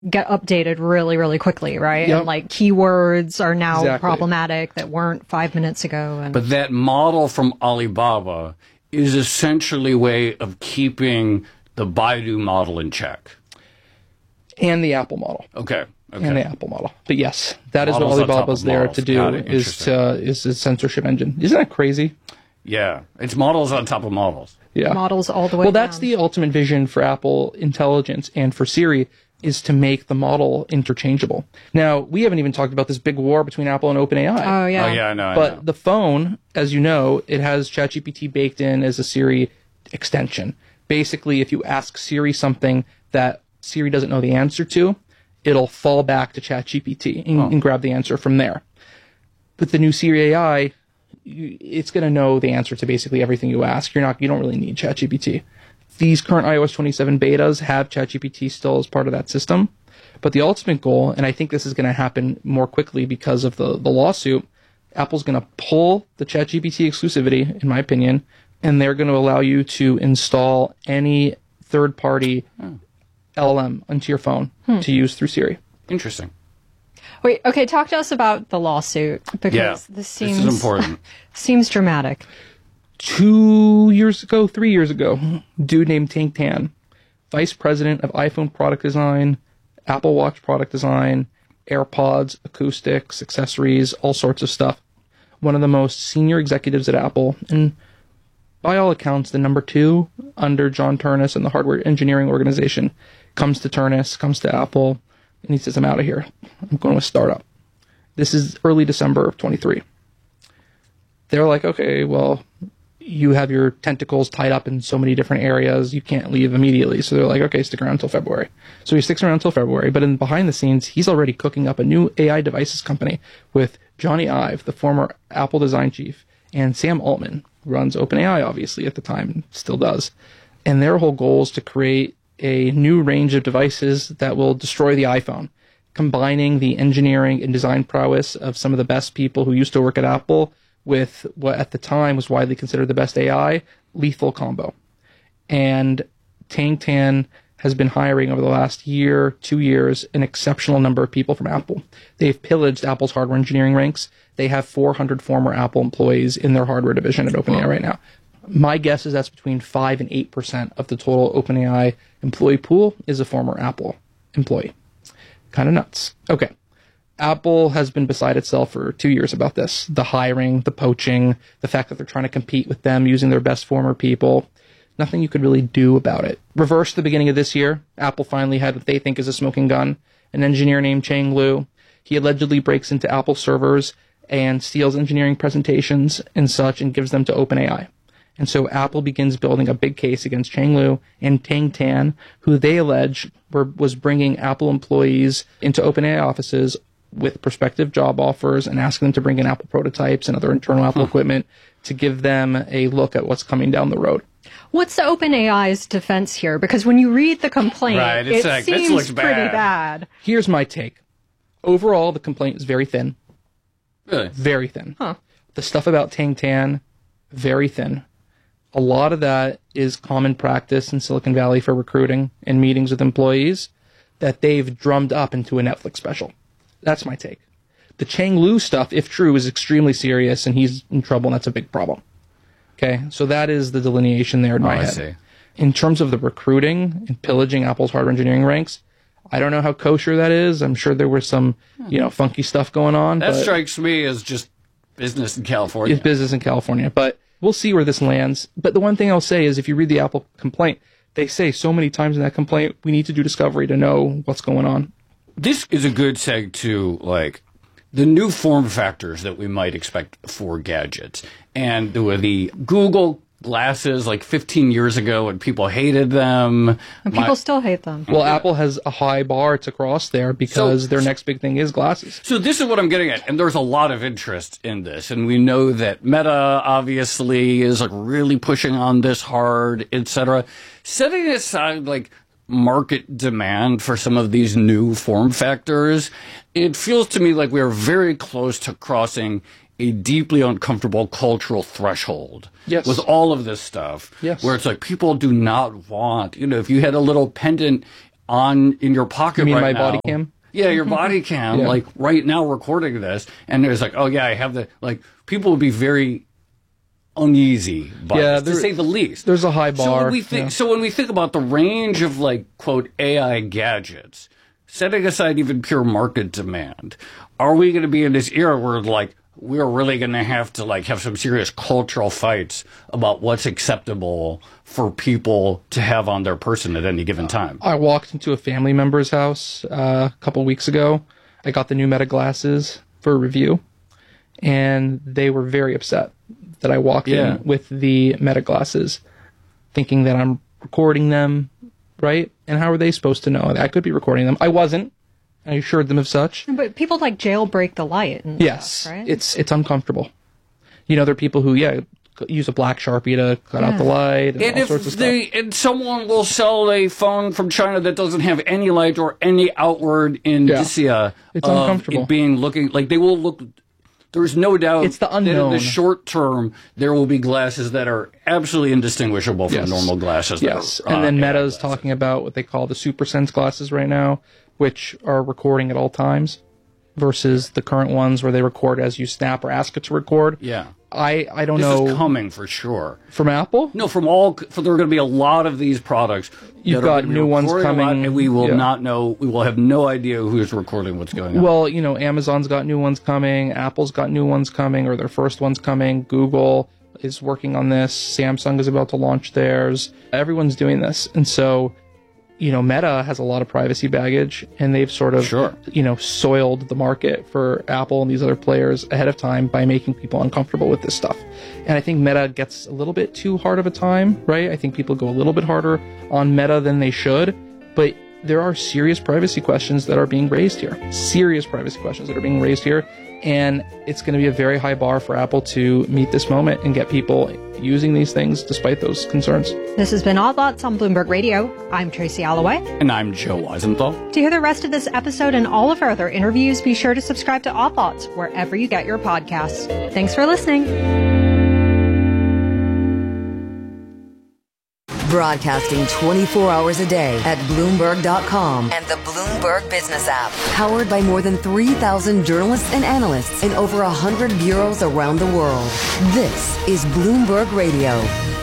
get updated really, really quickly, right? Yep. And like keywords are now Exactly. problematic that weren't 5 minutes ago. And But that model from Alibaba is essentially a way of keeping the Baidu model in check. And the Apple model. Okay. And the Apple model. But yes, that is Models what on top Alibaba's of there models. to do, Got it. is a censorship engine. Isn't that crazy? Yeah. It's models on top of models. Yeah. models all the way Well, that's down. the ultimate vision for Apple Intelligence and for Siri, is to make the model interchangeable. Now, we haven't even talked about this big war between Apple and OpenAI. Oh, yeah. Oh, yeah, I know. But the phone, as you know, it has ChatGPT baked in as a Siri extension. Basically, if you ask Siri something that Siri doesn't know the answer to, it'll fall back to ChatGPT and grab the answer from there. With the new Siri AI, it's going to know the answer to basically everything you ask. You don't really need ChatGPT. These current iOS 27 betas have ChatGPT still as part of that system. But the ultimate goal, and I think this is going to happen more quickly because of the lawsuit, Apple's going to pull the ChatGPT exclusivity, in my opinion, and they're going to allow you to install any third-party LLM onto your phone to use through Siri. Interesting. Wait, okay, talk to us about the lawsuit, because this is important. seems dramatic. 3 years ago, dude named Tank Tan, vice president of iPhone product design, Apple Watch product design, AirPods, acoustics, accessories, all sorts of stuff. One of the most senior executives at Apple, and by all accounts, the number 2 under John Turnus and the hardware engineering organization, comes to Turnus, comes to Apple, and he says, I'm out of here. I'm going to a startup. This is early December of 23. They're like, okay, well, you have your tentacles tied up in so many different areas, you can't leave immediately. So they're like, okay, stick around until February. So he sticks around until February, but in behind the scenes, he's already cooking up a new AI devices company with Johnny Ive, the former Apple design chief, and Sam Altman, who runs OpenAI, obviously, at the time, and still does. And their whole goal is to create a new range of devices that will destroy the iPhone, combining the engineering and design prowess of some of the best people who used to work at Apple with what at the time was widely considered the best AI, lethal combo. And Tank Tan has been hiring over the last year, 2 years, an exceptional number of people from Apple. They've pillaged Apple's hardware engineering ranks. They have 400 former Apple employees in their hardware division at OpenAI right now. My guess is that's between 5 and 8% of the total OpenAI employee pool is a former Apple employee. Kind of nuts. Okay. Apple has been beside itself for 2 years about this. The hiring, the poaching, the fact that they're trying to compete with them using their best former people. Nothing you could really do about it. Reverse the beginning of this year, Apple finally had what they think is a smoking gun. An engineer named Chang Lu. He allegedly breaks into Apple servers and steals engineering presentations and such and gives them to OpenAI. And so Apple begins building a big case against Chang Lu and Tank Tan, who they allege was bringing Apple employees into OpenAI offices with prospective job offers and asking them to bring in Apple prototypes and other internal Apple equipment to give them a look at what's coming down the road. What's the OpenAI's defense here? Because when you read the complaint, Right, it's it like, this seems looks pretty bad. bad. Here's my take. Overall, the complaint is very thin. Really? Very thin. Huh. The stuff about Tank Tan, very thin. A lot of that is common practice in Silicon Valley for recruiting and meetings with employees that they've drummed up into a Netflix special. That's my take. The Chang Lu stuff, if true, is extremely serious and he's in trouble and that's a big problem. Okay, so that is the delineation there in my I head. see. In terms of the recruiting and pillaging Apple's hardware engineering ranks, I don't know how kosher that is. I'm sure there was some, funky stuff going on. That but strikes me as just business in California. it's business in California, but we'll see where this lands. But the one thing I'll say is if you read the Apple complaint, they say so many times in that complaint, we need to do discovery to know what's going on. This is a good seg to, like, the new form factors that we might expect for gadgets. And there were the Google glasses like 15 years ago and people hated them. And people still hate them. Well, Apple has a high bar to cross there because their next big thing is glasses. So this is what I'm getting at, and there's a lot of interest in this, and we know that Meta obviously is like really pushing on this hard, etc. Setting aside like market demand for some of these new form factors, it feels to me like we are very close to crossing a deeply uncomfortable cultural threshold with all of this stuff. Yes. Where it's like people do not want, if you had a little pendant in your pocket You mean right my now. body cam? Yeah, your body cam, Yeah. like right now recording this, and there's like, oh yeah, I have the, like, people would be very uneasy by this, to say the least. There's a high bar. So when we think about the range of, like, quote, AI gadgets, setting aside even pure market demand, are we going to be in this era where, like, we're really going to have to, like, have some serious cultural fights about what's acceptable for people to have on their person at any given time? I walked into a family member's house a couple weeks ago. I got the new Meta glasses for a review, and they were very upset that I walked in with the Meta glasses, thinking that I'm recording them, right? And how are they supposed to know? I could be recording them. I wasn't. I assured them of such. But people like jailbreak the light and Yes, stuff, right? it's uncomfortable. You know, there are people who, use a black Sharpie to cut out the light and all sorts of stuff. And someone will sell a phone from China that doesn't have any light or any outward indicia It's of uncomfortable. it being looking like they will look. There's no doubt It's the that in unknown. the short term there will be glasses that are absolutely indistinguishable from Yes. normal glasses. Yes, that are, and then AI Meta's glasses. talking about what they call the SuperSense glasses right now, which are recording at all times, versus the current ones where they record as you snap or ask it to record. Yeah, I don't this know is coming for sure. from Apple. No, there are going to be a lot of these products. You've that are got gonna be new ones recording a lot, coming, and we will yeah. not know. We will have no idea who's recording what's going on. Well, Amazon's got new ones coming, Apple's got new ones coming, or their first one's coming. Google is working on this. Samsung is about to launch theirs. Everyone's doing this, and so Meta has a lot of privacy baggage, and they've sort of, soiled the market for Apple and these other players ahead of time by making people uncomfortable with this stuff. And I think Meta gets a little bit too hard of a time, right? I think people go a little bit harder on Meta than they should, but there are serious privacy questions that are being raised here. Serious privacy questions that are being raised here. And it's going to be a very high bar for Apple to meet this moment and get people using these things despite those concerns. This has been Odd Lots on Bloomberg Radio. I'm Tracy Alloway. And I'm Joe Weisenthal. To hear the rest of this episode and all of our other interviews, be sure to subscribe to Odd Lots wherever you get your podcasts. Thanks for listening. Broadcasting 24 hours a day at Bloomberg.com and the Bloomberg Business app. Powered by more than 3,000 journalists and analysts in over 100 bureaus around the world. This is Bloomberg Radio.